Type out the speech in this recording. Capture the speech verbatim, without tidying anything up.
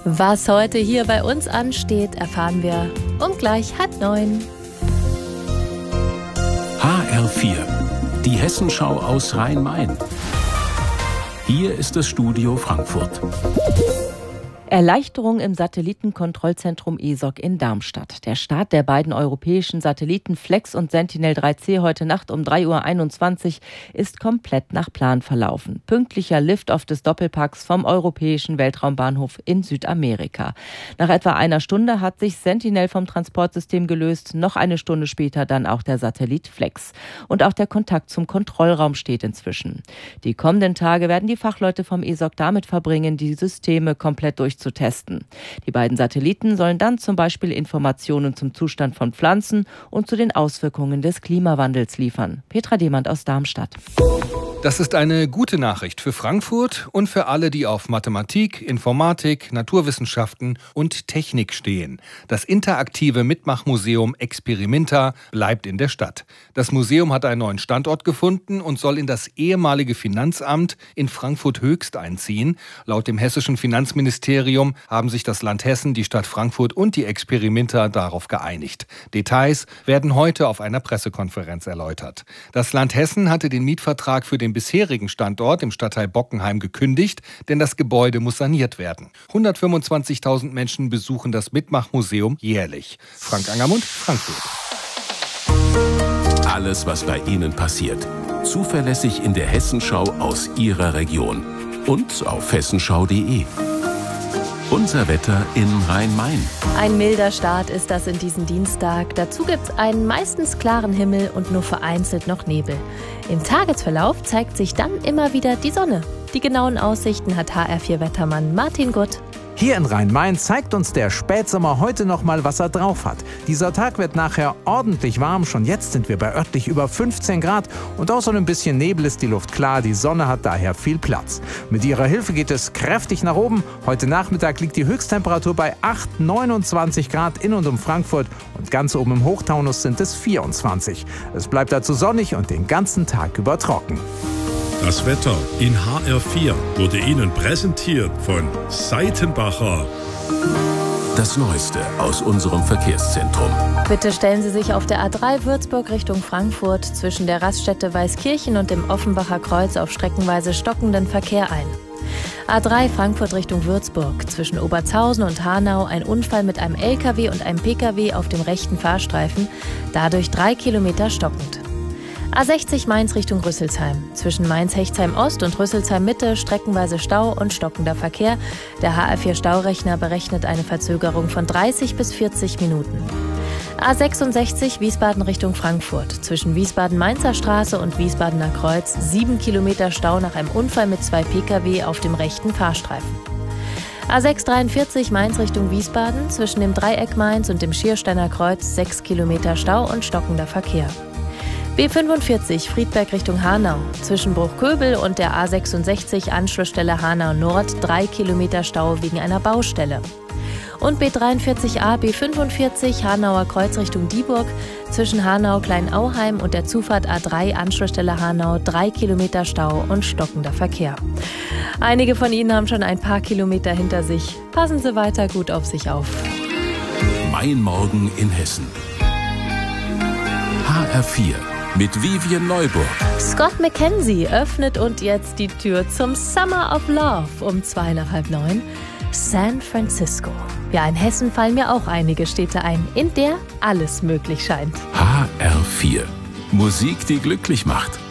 Was heute hier bei uns ansteht, erfahren wir um gleich halb neun. H R vier, die Hessenschau aus Rhein-Main. Hier ist das Studio Frankfurt. Erleichterung im Satellitenkontrollzentrum E S O C in Darmstadt. Der Start der beiden europäischen Satelliten Flex und Sentinel drei C heute Nacht um drei Uhr einundzwanzig ist komplett nach Plan verlaufen. Pünktlicher Liftoff des Doppelpacks vom Europäischen Weltraumbahnhof in Südamerika. Nach etwa einer Stunde hat sich Sentinel vom Transportsystem gelöst, noch eine Stunde später dann auch der Satellit Flex. Und auch der Kontakt zum Kontrollraum steht inzwischen. Die kommenden Tage werden die Fachleute vom E S O C damit verbringen, die Systeme komplett durchzuführen. zu testen. Die beiden Satelliten sollen dann zum Beispiel Informationen zum Zustand von Pflanzen und zu den Auswirkungen des Klimawandels liefern. Petra Demand aus Darmstadt. Das ist eine gute Nachricht für Frankfurt und für alle, die auf Mathematik, Informatik, Naturwissenschaften und Technik stehen. Das interaktive Mitmachmuseum Experimenta bleibt in der Stadt. Das Museum hat einen neuen Standort gefunden und soll in das ehemalige Finanzamt in Frankfurt-Höchst einziehen. Laut dem hessischen Finanzministerium haben sich das Land Hessen, die Stadt Frankfurt und die Experimenta darauf geeinigt. Details werden heute auf einer Pressekonferenz erläutert. Das Land Hessen hatte den Mietvertrag für den bisherigen Standort im Stadtteil Bockenheim gekündigt, denn das Gebäude muss saniert werden. hundertfünfundzwanzigtausend Menschen besuchen das Mitmachmuseum jährlich. Frank Angermund, Frankfurt. Alles, was bei Ihnen passiert. Zuverlässig in der Hessenschau aus Ihrer Region. Und auf hessenschau punkt de. Unser Wetter in Rhein-Main. Ein milder Start ist das in diesen Dienstag. Dazu gibt es einen meistens klaren Himmel und nur vereinzelt noch Nebel. Im Tagesverlauf zeigt sich dann immer wieder die Sonne. Die genauen Aussichten hat H R vier Wettermann Martin Gutt. Hier in Rhein-Main zeigt uns der Spätsommer heute noch mal, was er drauf hat. Dieser Tag wird nachher ordentlich warm. Schon jetzt sind wir bei örtlich über fünfzehn Grad. Und außer ein bisschen Nebel ist die Luft klar. Die Sonne hat daher viel Platz. Mit ihrer Hilfe geht es kräftig nach oben. Heute Nachmittag liegt die Höchsttemperatur bei acht, neunundzwanzig Grad in und um Frankfurt. Und ganz oben im Hochtaunus sind es vierundzwanzig. Es bleibt dazu sonnig und den ganzen Tag über trocken. Das Wetter in H R vier wurde Ihnen präsentiert von Seitenbacher. Das Neueste aus unserem Verkehrszentrum. Bitte stellen Sie sich auf der A drei Würzburg Richtung Frankfurt zwischen der Raststätte Weißkirchen und dem Offenbacher Kreuz auf streckenweise stockenden Verkehr ein. A drei Frankfurt Richtung Würzburg zwischen Obertshausen und Hanau ein Unfall mit einem L K W und einem P K W auf dem rechten Fahrstreifen, dadurch drei Kilometer stockend. A sechzig Mainz Richtung Rüsselsheim. Zwischen Mainz-Hechtsheim-Ost und Rüsselsheim-Mitte streckenweise Stau und stockender Verkehr. Der H R vier Staurechner berechnet eine Verzögerung von dreißig bis vierzig Minuten. A sechsundsechzig Wiesbaden Richtung Frankfurt. Zwischen Wiesbaden-Mainzer Straße und Wiesbadener Kreuz sieben Kilometer Stau nach einem Unfall mit zwei P K W auf dem rechten Fahrstreifen. A sechshundertdreiundvierzig Mainz Richtung Wiesbaden. Zwischen dem Dreieck Mainz und dem Schiersteiner Kreuz sechs Kilometer Stau und stockender Verkehr. B fünfundvierzig Friedberg Richtung Hanau. Zwischen Bruchköbel und der A sechsundsechzig Anschlussstelle Hanau Nord drei Kilometer Stau wegen einer Baustelle. Und B dreiundvierzig A B fünfundvierzig Hanauer Kreuz Richtung Dieburg. Zwischen Hanau Kleinauheim und der Zufahrt A drei Anschlussstelle Hanau drei Kilometer Stau und stockender Verkehr. Einige von Ihnen haben schon ein paar Kilometer hinter sich. Passen Sie weiter gut auf sich auf. Mein Morgen in Hessen. H R vier. Mit Vivian Neuburg. Scott McKenzie öffnet und jetzt die Tür zum Summer of Love um zwei nach halb neun. San Francisco. Ja, in Hessen fallen mir auch einige Städte ein, in der alles möglich scheint. H R vier. Musik, die glücklich macht.